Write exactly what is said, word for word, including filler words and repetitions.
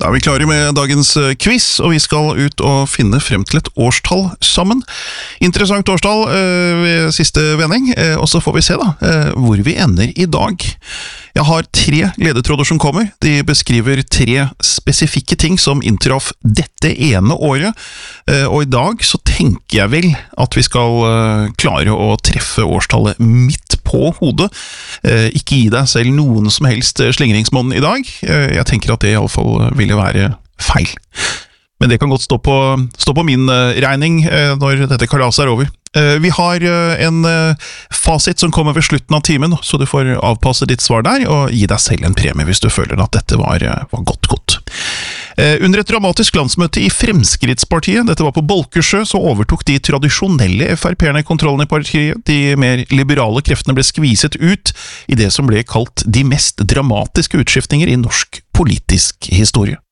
Da er vi klare med dagens quiz, og vi skal ut og finne frem til et årstall sammen. Interessant årstall øh, ved siste vending, øh, og så får vi se da, øh, hvor vi ender i dag. Jeg har tre ledetråder som kommer. De beskriver tre spesifikke ting som inntraff dette ene året, øh, og i dag så tenker jeg vel at vi skal øh, klare å treffe årstallet midt på hodet. Eh, ikke gi deg selv noen som helst slingringsmåned i dag. Eh, jeg tenker at det i alle fall ville være feil. Men det kan godt stå på, stå på min eh, regning eh, når dette kalaset er over. Eh, vi har eh, en eh, fasit som kommer ved slutten av timen, så du får avpasse ditt svar der, og gi deg selv en premie hvis du føler at dette var, var godt godt. Under et dramatisk landsmøte i Fremskrittspartiet, dette var på Bolkesjø, så overtok de tradisjonelle F R P-erne kontrollen i partiet. De mer liberale kreftene ble skviset ut i det som ble kalt de mest dramatiske utskiftninger i norsk politisk historie.